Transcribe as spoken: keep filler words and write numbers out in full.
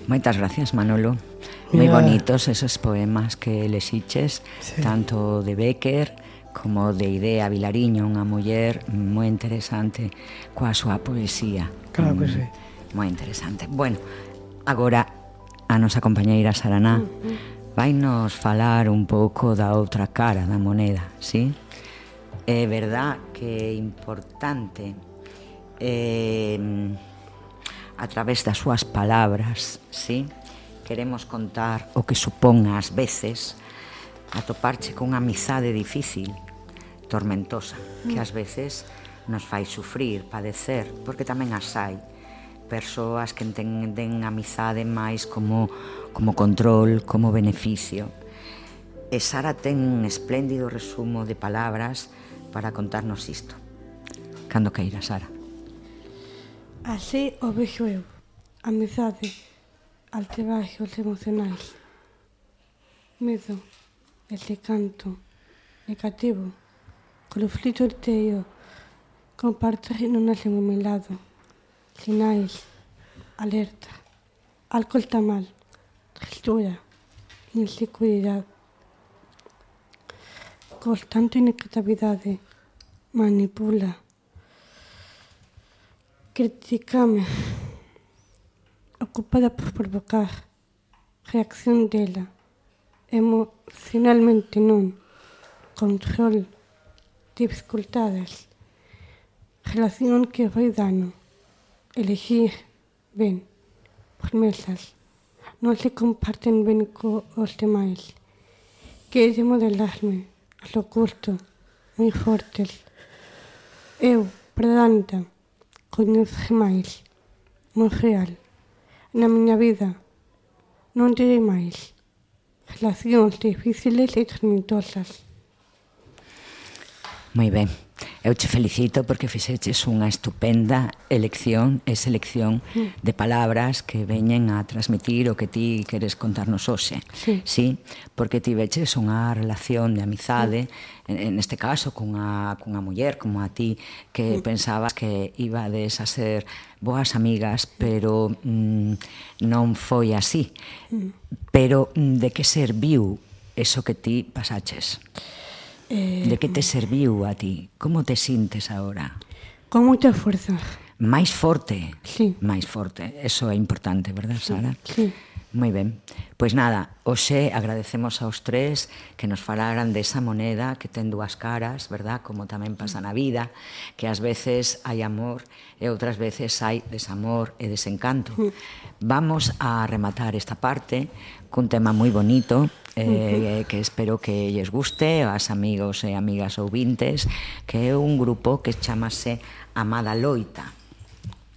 Moitas gracias, Manolo. Moi bonitos esos poemas que lexiches, sí. Tanto de Bécquer como de Idea Vilariño, unha muller moi interesante coa súa poesía. Claro que sí. Moi interesante. Bueno, agora a nosa compañeira Saraná vai nos falar un pouco da outra cara da moneda, sí? É verdad que é importante eh, a través das súas palabras, sí? Queremos contar o que supón ás veces atoparche cunha amizade difícil, tormentosa, que ás veces nos fai sufrir, padecer, porque tamén as hai persoas que entenden a amizade máis como, como control, como beneficio. E Sara ten un espléndido resumo de palabras para contarnos isto. Cando queira, Sara. Así o vexo eu. Amizade, altibajos emocionais, medo, ese canto negativo, conflito interior, compartir non nacen ao meu lado, sinais, alerta, álcool está mal, textura, inseguridade, constante negatividade, manipula, criticame, ocupada por provocar, reacción dela, emocionalmente non, control, dificultades, relación que foi dano, elegir ben, promesas, non se comparten ben cos demais, que de modelarme, a lo curto, moi fortes. Eu, predanta, coñecer máis, moi real, na miña vida, non direi máis, relacións difíciles e tormentosas. Moi ben, eu che felicito porque fixeches unha estupenda elección e selección de palabras que veñen a transmitir o que ti queres contarnos hoxe. Sí. Sí, porque ti veches unha relación de amizade, en este caso cunha, cunha muller como a ti, que pensabas que ibades a ser boas amigas, pero mm, non foi así. Pero de que serviu eso que ti pasaches? De que te serviu a ti? Como te sintes agora? Con moita forza. Máis forte? Sí. Máis forte. Eso é importante, verdad, Sara? Sí. Moi ben. Pois nada, hoxe agradecemos aos tres que nos falaran desa moneda que ten dúas caras, verdad? Como tamén pasa na vida, que ás veces hai amor e outras veces hai desamor e desencanto. Vamos a rematar esta parte cun tema moi bonito, eh, que espero que lles guste aos amigos e amigas ouvintes, que é un grupo que chamase Amada Loita.